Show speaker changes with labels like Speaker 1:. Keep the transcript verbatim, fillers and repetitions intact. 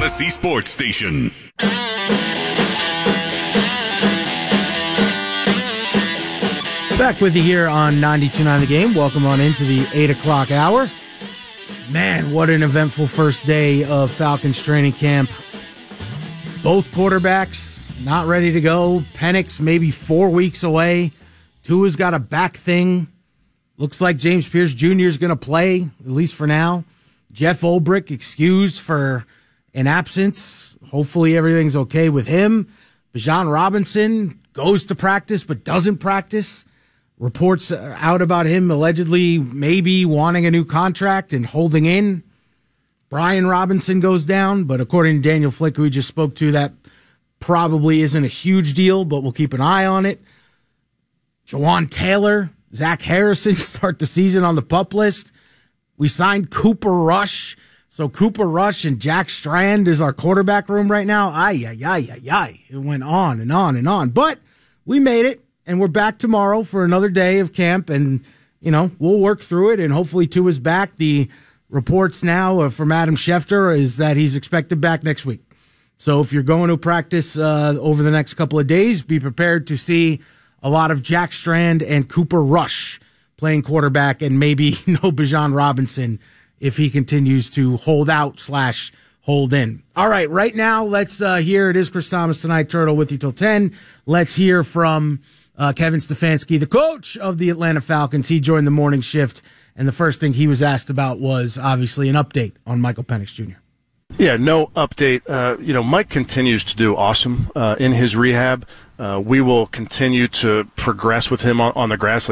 Speaker 1: Odyssey Sports Station.
Speaker 2: Back with you here on ninety-two point nine The Game. Welcome on into the eight o'clock hour. Man, what an eventful first day of Falcons training camp. Both quarterbacks not ready to go. Penix maybe four weeks away. Tua's got a back thing. Looks like James Pierce Junior is going to play, at least for now. Jeff Ulbrich excused for an absence. Hopefully everything's okay with him. Bijan Robinson goes to practice but doesn't practice. Reports out about him allegedly maybe wanting a new contract and holding in. Brian Robinson goes down, but according to Daniel Flick, who we just spoke to, that probably isn't a huge deal, but we'll keep an eye on it. Jawan Taylor, Zach Harrison start the season on the PUP list. We signed Cooper Rush. So Cooper Rush and Jack Strand is our quarterback room right now. Ay, ay, ay, ay, ay. It went on and on and on. But we made it, and we're back tomorrow for another day of camp, and, you know, we'll work through it, and hopefully Tua's back. The reports now from Adam Schefter is that he's expected back next week. So if you're going to practice uh, over the next couple of days, be prepared to see a lot of Jack Strand and Cooper Rush playing quarterback, and maybe no Bijan Robinson if he continues to hold out slash hold in. All right, right now, let's uh, hear, it is Chris Thomas tonight, Turtle with you till ten. Let's hear from uh, Kevin Stefanski, the coach of the Atlanta Falcons. He joined the morning shift, and the first thing he was asked about was obviously an update on Michael Penix Junior
Speaker 3: Yeah, no update. Uh, you know, Mike continues to do awesome uh, in his rehab. Uh, we will continue to progress with him on, on the grass.